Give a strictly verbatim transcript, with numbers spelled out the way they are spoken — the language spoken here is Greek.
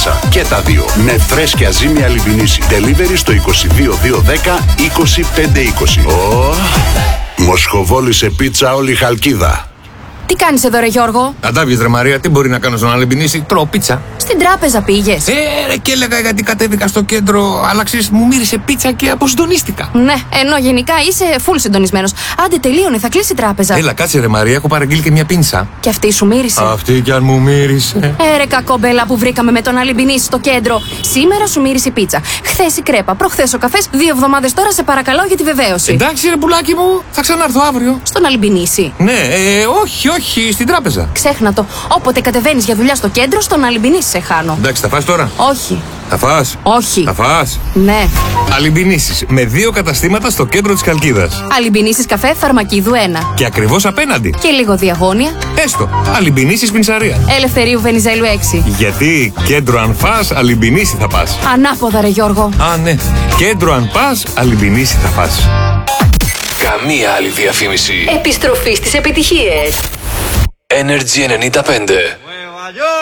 πίτσα. Και τα δύο με φρέσκια ζύμη Αλιμπινίση. Delivery στο είκοσι δύο δύο δέκα είκοσι πέντε είκοσι. Oh, Μοσχοβόλησε πίτσα όλη η Χαλκίδα. Τι κάνεις εδώ, ρε Γιώργο? Αντάβιες, ρε Μαρία, τι μπορεί να κάνω στον Αλιμπινίση? Τρώω πίτσα. Στην τράπεζα πήγες? Ε, ρε, και έλεγα γιατί κατέβηκα στο κέντρο, αλλά ξέρεις, μου μύρισε πίτσα και αποσυντονίστηκα. Ναι, ενώ γενικά είσαι full συντονισμένος. Άντε, τελείωνε, θα κλείσει η τράπεζα. Έλα, κάτσε, ρε Μαρία, έχω παραγγείλει και μια πίνσα. Και αυτή σου μύρισε? Αυτή κι αν μου μύρισε. Ε, ρε κακόμπελα που βρήκαμε με τον Αλιμπινίση στο κέντρο. Σήμερα σου μύρισε η πίτσα. Χθες η κρέπα, προχθές ο καφές. Δύο εβδομάδες τώρα σε παρακαλώ για τη βεβαίωση. Εντάξει, ρε πουλάκι μου, θα ξανάρθω αύριο. Στον Αλιμπινίση? Ναι, ε, όχι, όχι, στην τράπεζα. Ξέχνα το. Όποτε κατεβαίνεις για δουλειά στο κέντρο, στον Αλιμπινίση σε χάνω. Εντάξει, θα φας τώρα? Όχι. Θα φας? Όχι. Θα φας? Ναι. Αλιμπινίσεις με δύο καταστήματα στο κέντρο της Χαλκίδας. Αλιμπινίσεις καφέ Φαρμακίδου ένα. Και ακριβώς απέναντι. Και λίγο διαγώνια. Έστω. Αλιμπινίσεις Πινσαρία. Ελευθερίου Βενιζέλου έξι. Γιατί κέντρο αν φας, Αλιμπινίση θα πας. Ανάποδα, ρε Γιώργο. Α, ναι. Κέντρο αν πας, Αλιμπινίση θα πας. Καμία άλλη διαφήμιση. Επιστροφή στις επιτυχίες. Energy ενενήντα πέντε.